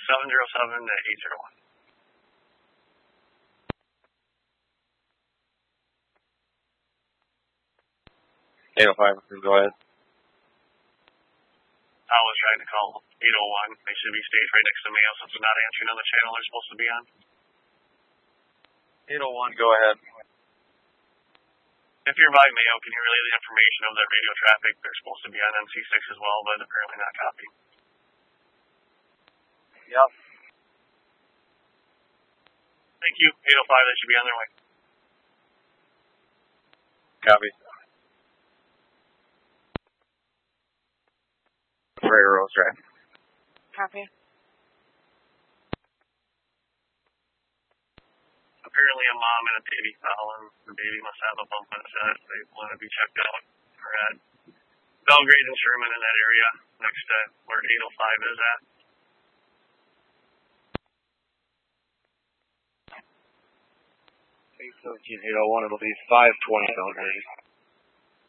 707 to 801. 805, go ahead. I was trying to call 801. They should be staged right next to Mayo since they're not answering on the channel they're supposed to be on. 801, go ahead. If you're by Mayo, can you relay the information of that radio traffic? They're supposed to be on NC6 as well, but apparently not copied. Yep. Thank you. 805, they should be on their way. Copy. Prairie Rose Drive. Copy. Apparently a mom and a baby fell, and the baby must have a bump on its head. They want to be checked out. We're at Belgrade and Sherman in that area, next to where 805 is at. 817, 801, it'll be 520 Belgrade.